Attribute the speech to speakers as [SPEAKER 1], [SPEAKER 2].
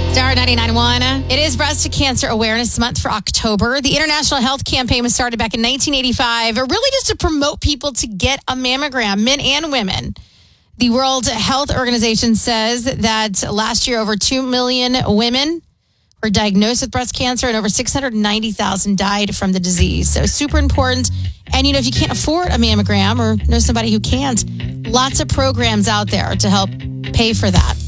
[SPEAKER 1] Star 99.1. It is Breast Cancer Awareness Month for October. The International Health Campaign was started back in 1985, really just to promote people to get a mammogram, men and women. The World Health Organization says that last year over 2 million women were diagnosed with breast cancer and over 690,000 died from the disease. So super important. And, if you can't afford a mammogram or know somebody who can't, lots of programs out there to help pay for that.